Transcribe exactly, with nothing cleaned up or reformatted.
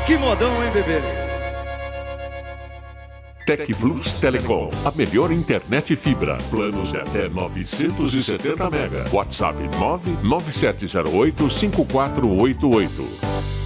Que modão, hein, bebê? Tec Plus Telecom, a melhor internet fibra. Planos de até novecentos e setenta mega. WhatsApp nove nove sete zero oito cinco quatro oito oito.